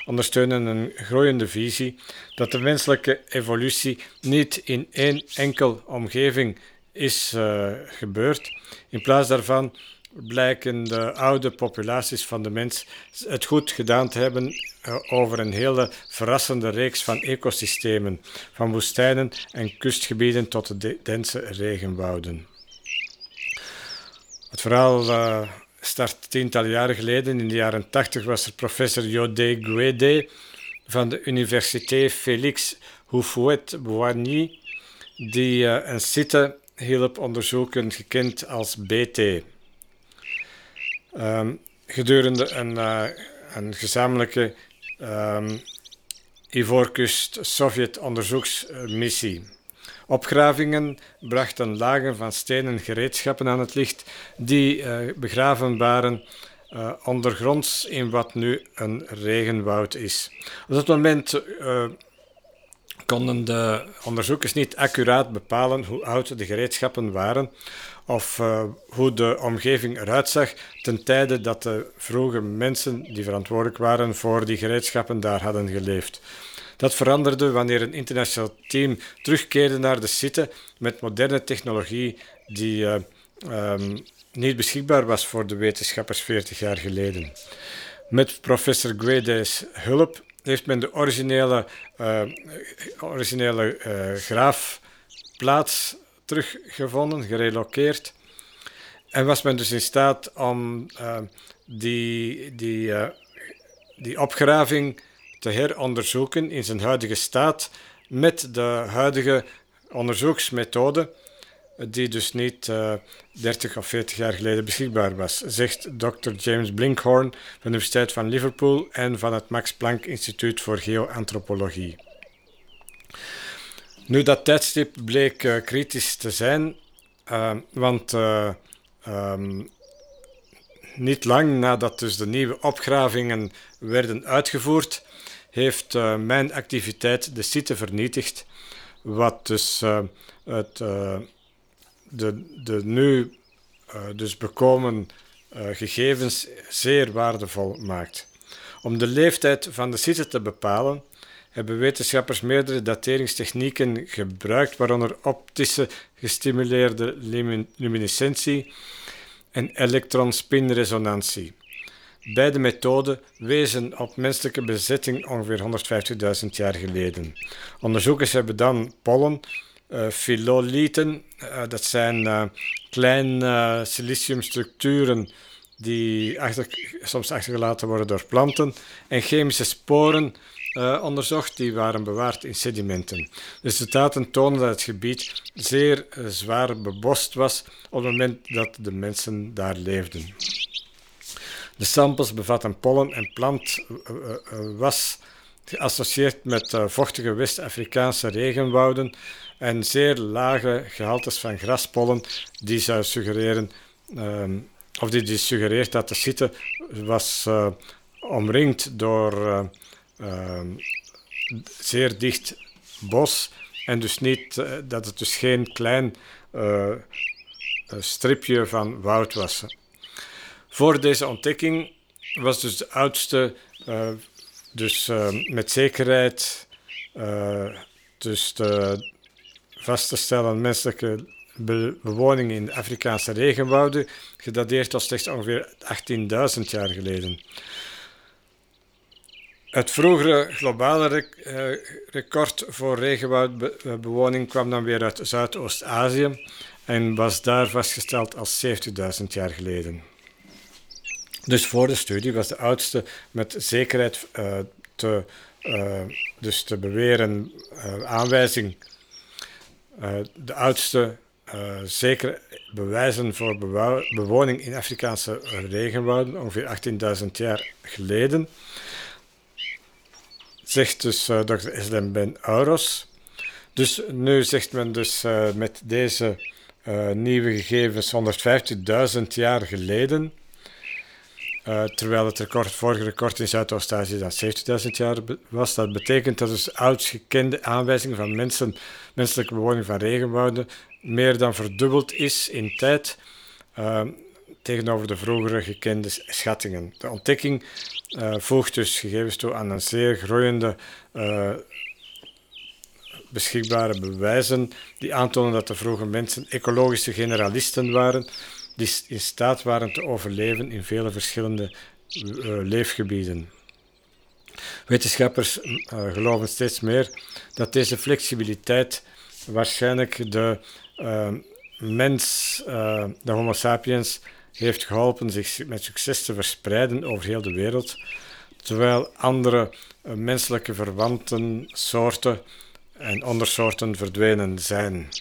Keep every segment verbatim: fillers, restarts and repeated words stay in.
ondersteunen een groeiende visie dat de menselijke evolutie niet in één enkel omgeving is uh, gebeurd. In plaats daarvan blijken de oude populaties van de mens het goed gedaan te hebben uh, over een hele verrassende reeks van ecosystemen, van woestijnen en kustgebieden tot de dense regenwouden. Het verhaal uh, start tientallen jaren geleden. In de jaren tachtig was er professor Jodé Guédé van de Université Félix Houphouët-Boigny, die uh, een site hielp onderzoeken, gekend als B T. Um, gedurende een, uh, een gezamenlijke um, Ivoorkust-Sovjet-onderzoeksmissie. Opgravingen brachten lagen van stenen gereedschappen aan het licht die uh, begraven waren uh, ondergronds in wat nu een regenwoud is. Op dat moment uh, konden de onderzoekers niet accuraat bepalen hoe oud de gereedschappen waren of uh, hoe de omgeving eruit zag ten tijde dat de vroege mensen die verantwoordelijk waren voor die gereedschappen daar hadden geleefd. Dat veranderde wanneer een internationaal team terugkeerde naar de site met moderne technologie die uh, um, niet beschikbaar was voor de wetenschappers veertig jaar geleden. Met professor Guédé's hulp heeft men de originele, uh, originele uh, graafplaats teruggevonden, gerelokeerd. En was men dus in staat om uh, die, die, uh, die opgraving te heronderzoeken in zijn huidige staat met de huidige onderzoeksmethode, die dus niet uh, dertig of veertig jaar geleden beschikbaar was, zegt dokter James Blinkhorn van de Universiteit van Liverpool en van het Max Planck Instituut voor Geoantropologie. Nu, dat tijdstip bleek uh, kritisch te zijn, uh, want uh, um, niet lang nadat dus de nieuwe opgravingen werden uitgevoerd, heeft uh, mijn activiteit de site vernietigd, wat dus uh, het, uh, de, de nu uh, dus bekomen uh, gegevens zeer waardevol maakt. Om de leeftijd van de site te bepalen, hebben wetenschappers meerdere dateringstechnieken gebruikt, waaronder optische gestimuleerde luminescentie en elektronspinresonantie. Beide methoden wezen op menselijke bezetting ongeveer honderdvijftigduizend jaar geleden. Onderzoekers hebben dan pollen, uh, phylolieten, uh, dat zijn uh, kleine uh, siliciumstructuren die achter, soms achtergelaten worden door planten, en chemische sporen uh, onderzocht, die waren bewaard in sedimenten. De resultaten tonen dat het gebied zeer uh, zwaar bebost was op het moment dat de mensen daar leefden. De samples bevatten pollen en plantwas geassocieerd met uh, vochtige West-Afrikaanse regenwouden en zeer lage gehaltes van graspollen die zou suggereren, uh, of die, die suggereert dat de site was uh, omringd door uh, uh, zeer dicht bos en dus niet, uh, dat het dus geen klein uh, stripje van woud was. Voor deze ontdekking was dus de oudste, uh, dus uh, met zekerheid, uh, dus de vast te stellen menselijke be- bewoning in de Afrikaanse regenwouden, gedateerd tot slechts ongeveer achttienduizend jaar geleden. Het vroegere globale rec- uh, record voor regenwoudbewoning kwam dan weer uit Zuidoost-Azië en was daar vastgesteld als zeventigduizend jaar geleden. Dus voor de studie was de oudste met zekerheid uh, te, uh, dus te beweren uh, aanwijzing, uh, de oudste uh, zeker bewijzen voor bewo- bewoning in Afrikaanse regenwouden, ongeveer achttienduizend jaar geleden, zegt dus uh, dokter Eslem Ben Auros. Dus nu zegt men dus uh, met deze uh, nieuwe gegevens honderdvijftigduizend jaar geleden, Uh, terwijl het record, het vorige record in Zuidoost-Azië dan zeventigduizend jaar was. Dat betekent dat dus de oudst gekende aanwijzing van mensen, menselijke bewoning van regenwouden meer dan verdubbeld is in tijd uh, tegenover de vroegere gekende schattingen. De ontdekking uh, voegt dus gegevens toe aan een zeer groeiende uh, beschikbare bewijzen die aantonen dat de vroege mensen ecologische generalisten waren die in staat waren te overleven in vele verschillende uh, leefgebieden. Wetenschappers uh, geloven steeds meer dat deze flexibiliteit waarschijnlijk de uh, mens, uh, de Homo sapiens, heeft geholpen zich met succes te verspreiden over heel de wereld, terwijl andere uh, menselijke verwanten, soorten en ondersoorten verdwenen zijn.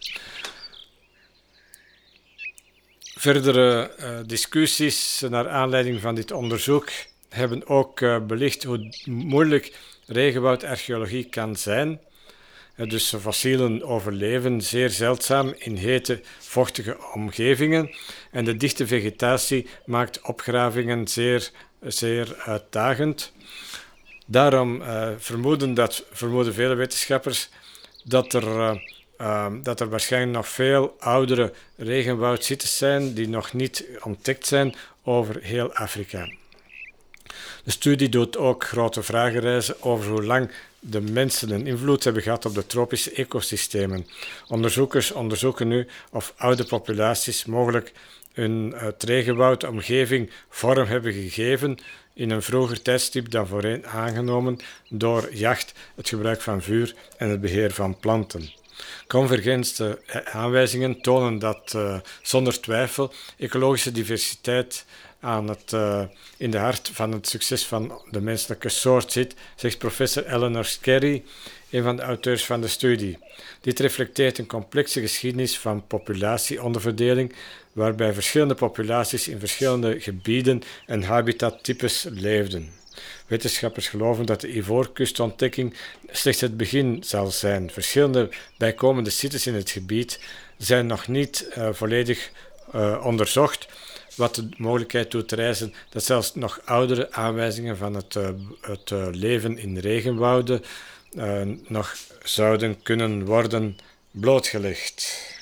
Verdere uh, discussies naar aanleiding van dit onderzoek hebben ook uh, belicht hoe moeilijk regenwoudarcheologie kan zijn. Uh, dus fossielen overleven zeer zeldzaam in hete, vochtige omgevingen en de dichte vegetatie maakt opgravingen zeer, zeer uitdagend. Daarom uh, vermoeden, dat, vermoeden vele wetenschappers dat er, uh, uh, dat er waarschijnlijk nog veel oudere regenwoudsites zijn die nog niet ontdekt zijn over heel Afrika. De studie doet ook grote vragen reizen over hoe lang de mensen een invloed hebben gehad op de tropische ecosystemen. Onderzoekers onderzoeken nu of oude populaties mogelijk een uit regenwoudomgeving vorm hebben gegeven in een vroeger tijdstip dan voorheen aangenomen door jacht, het gebruik van vuur en het beheer van planten. Convergente aanwijzingen tonen dat uh, zonder twijfel ecologische diversiteit aan het, uh, in de hart van het succes van de menselijke soort zit, zegt professor Eleanor Skerry, een van de auteurs van de studie. Dit reflecteert een complexe geschiedenis van populatieonderverdeling, waarbij verschillende populaties in verschillende gebieden en habitattypes leefden. Wetenschappers geloven dat de Ivoorkustontdekking slechts het begin zal zijn. Verschillende bijkomende sites in het gebied zijn nog niet uh, volledig uh, onderzocht, wat de mogelijkheid doet reizen dat zelfs nog oudere aanwijzingen van het, uh, het uh, leven in regenwouden uh, nog zouden kunnen worden blootgelegd.